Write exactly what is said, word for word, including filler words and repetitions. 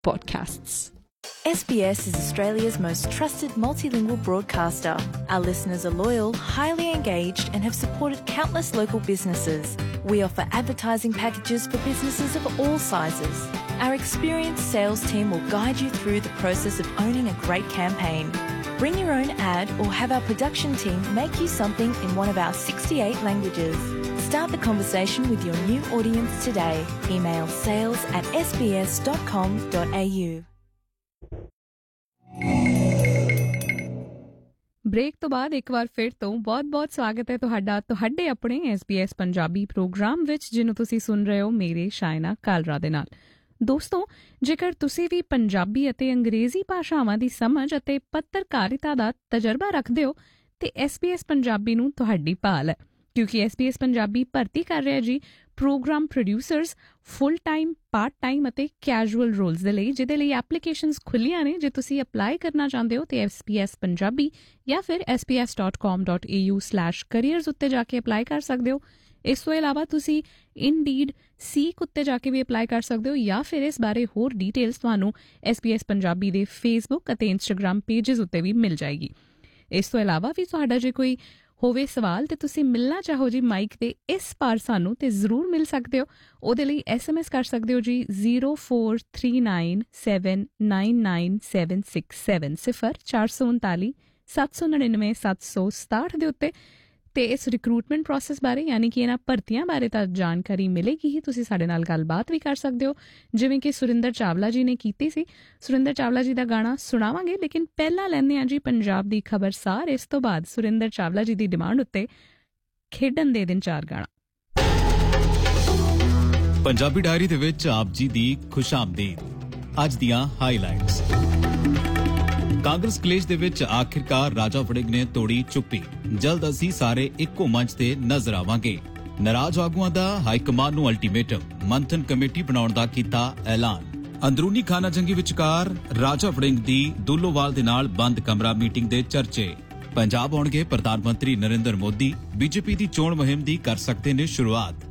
podcasts. S B S is Australia's most trusted multilingual broadcaster. Our listeners are loyal, highly engaged, and have supported countless local businesses. We offer advertising packages for businesses of all sizes. Our experienced sales team will guide you through the process of owning a great campaign. Bring your own ad or have our production team make you something in one of our sixty-eight languages. Start the conversation with your new audience today. Email sales at s b s dot com dot a u. Break ਤੋਂ ਬਾਅਦ ਇੱਕ ਵਾਰ ਫਿਰ ਤੋਂ ਬਹੁਤ-ਬਹੁਤ ਸਵਾਗਤ ਹੈ ਤੁਹਾਡਾ ਤੁਹਾਡੇ ਆਪਣੇ S B S Punjabi programme ਵਿੱਚ, ਜਿਹਨੂੰ ਤੁਸੀਂ ਸੁਣ ਰਹੇ ਹੋ ਮੇਰੇ ਸ਼ਾਇਨਾ ਕਾਲਰਾ ਦੇ ਨਾਲ। ਦੋਸਤੋ, ਜੇਕਰ ਤੁਸੀਂ ਵੀ ਪੰਜਾਬੀ ਅਤੇ ਅੰਗਰੇਜ਼ੀ ਭਾਸ਼ਾਵਾਂ ਦੀ ਸਮਝ ਅਤੇ ਪੱਤਰਕਾਰਿਤਾ ਦਾ ਤਜਰਬਾ ਰੱਖਦੇ ਹੋ ਤੇ ਐਸ ਬੀ ਐਸ ਪੰਜਾਬੀ ਨੂੰ ਤੁਹਾਡੀ ਭਾਲ ਹੈ, ਕਿਉਂਕਿ ਐਸ ਬੀ ਐਸ ਪੰਜਾਬੀ ਭਰਤੀ ਕਰ ਰਿਹਾ ਜੀ programme producers full time, part time ਅਤੇ ਕੈਜੂਅਲ ਰੋਲਸ ਦੇ ਲਈ, ਜਿਹਦੇ ਲਈ ਐਪਲੀਕੇਸ਼ਨਸ ਖੁੱਲ੍ਹੀਆਂ ਨੇ। ਜੇ ਤੁਸੀਂ ਅਪਲਾਈ ਕਰਨਾ ਚਾਹੁੰਦੇ ਹੋ ਤੇ ਐਸ ਬੀ ਐਸ ਪੰਜਾਬੀ ਜਾਂ ਫਿਰ S B S dot com dot A you slash careers ਉੱਤੇ ਜਾ ਕੇ ਅਪਲਾਈ ਕਰ ਸਕਦੇ ਹੋ। ਇਸ ਤੋਂ ਇਲਾਵਾ ਤੁਸੀਂ ਇਨਡੀਡ ਸੀਕ ਉੱਤੇ ਜਾ ਕੇ ਵੀ ਅਪਲਾਈ ਕਰ ਸਕਦੇ ਹੋ, ਜਾਂ ਫਿਰ ਇਸ ਬਾਰੇ ਹੋਰ ਡੀਟੇਲਸ ਤੁਹਾਨੂੰ ਐਸ ਬੀ ਐਸ ਪੰਜਾਬੀ ਦੇ ਫੇਸਬੁੱਕ ਅਤੇ ਇੰਸਟਾਗ੍ਰਾਮ ਪੇਜਸ ਉੱਤੇ ਵੀ ਮਿਲ ਜਾਏਗੀ। ਇਸ ਤੋਂ ਇਲਾਵਾ ਵੀ ਤੁਹਾਡਾ ਜੇ ਕੋਈ ਹੋਵੇ ਸਵਾਲ ਤੇ ਤੁਸੀਂ ਮਿਲਣਾ ਚਾਹੋ ਜੀ ਮਾਈਕ ਦੇ ਇਸ ਪਾਰ ਸਾਨੂੰ, ਤੇ ਜ਼ਰੂਰ ਮਿਲ ਸਕਦੇ ਹੋ। ਉਹਦੇ ਲਈ ਐਸ ਐਮ ਐਸ ਕਰ ਸਕਦੇ ਹੋ ਜੀ zero four three nine seven nine nine seven six seven ਸਿਫਰ ਚਾਰ ਸੌ ਉਨਤਾਲੀ ਸੱਤ ਸੌ ਨੜਿਨਵੇਂ ਸੱਤ ਸੌ ਸਤਾਹਠ ਦੇ ਉੱਤੇ। ਤੇ ਇਸ ਰਿਕਰੂਟਮੈਂਟ ਪ੍ਰੋਸੈਸ ਬਾਰੇ, ਯਾਨੀ ਕਿ ਇਹਨਾਂ ਭਰਤੀਆਂ ਬਾਰੇ ਤਾਂ ਜਾਣਕਾਰੀ ਮਿਲੇਗੀ ਹੀ, ਤੁਸੀਂ ਸਾਡੇ ਨਾਲ ਗੱਲਬਾਤ ਵੀ ਕਰ ਸਕਦੇ ਹੋ, ਜਿਵੇਂ ਕਿ ਸੁਰਿੰਦਰ ਚਾਵਲਾ ਜੀ ਨੇ ਕੀਤੀ ਸੀ। ਸੁਰਿੰਦਰ ਚਾਵਲਾ ਜੀ ਦਾ ਗਾਣਾ ਸੁਣਾਵਾਂਗੇ, ਲੇਕਿਨ ਪਹਿਲਾਂ ਲੈਂਦੇ ਹਾਂ ਜੀ ਪੰਜਾਬ ਦੀ ਖਬਰਸਾਰ। ਇਸ ਤੋਂ ਬਾਅਦ ਸੁਰਿੰਦਰ ਚਾਵਲਾ ਜੀ ਦੀ ਡਿਮਾਂਡ ਉੱਤੇ ਖੇਡਣ ਦੇ ਦਿਨ ਚਾਰ ਗਾਣਾ। ਪੰਜਾਬੀ ਡਾਇਰੀ ਦੇ ਵਿੱਚ ਆਪ ਜੀ ਦੀ ਖੁਸ਼ਾਮਦੀਦ। ਅੱਜ ਦੀਆਂ ਹਾਈਲਾਈਟਸ। ਕਾਂਗਰਸ ਕਲੇਸ਼ ਦੇ ਵਿੱਚ ਆਖਿਰਕਾਰ ਰਾਜਾ ਵੜਿੰਗ ਨੇ ਤੋੜੀ ਚੁੱਪੀ। ਜਲਦ ਅਸੀਂ ਸਾਰੇ ਇੱਕੋ ਮੰਚ ਤੇ ਨਜ਼ਰ ਆਵਾਂਗੇ। ਨਾਰਾਜ਼ ਆਗੂਆਂ ਦਾ ਹਾਈਕਮਾਨ ਨੂੰ ਅਲਟੀਮੇਟਮ, ਮੰਥਨ ਕਮੇਟੀ ਬਣਾਉਣ ਦਾ ਕੀਤਾ ਐਲਾਨ। ਅੰਦਰੂਨੀ ਖਾਨਾ ਜੰਗੀ ਵਿਚਕਾਰ ਰਾਜਾ ਵੜਿੰਗ ਦੀ ਦੁੱਲੋਵਾਲ ਦੇ ਨਾਲ ਬੰਦ ਕਮਰਾ ਮੀਟਿੰਗ ਦੇ ਚਰਚੇ। ਪੰਜਾਬ ਆਉਣਗੇ ਪ੍ਰਧਾਨ ਮੰਤਰੀ ਨਰਿੰਦਰ ਮੋਦੀ, ਬੀਜੇਪੀ ਦੀ ਚੋਣ ਮੁਹਿੰਮ ਦੀ ਕਰ ਸਕਦੇ ਨੇ ਸ਼ੁਰੂਆਤ।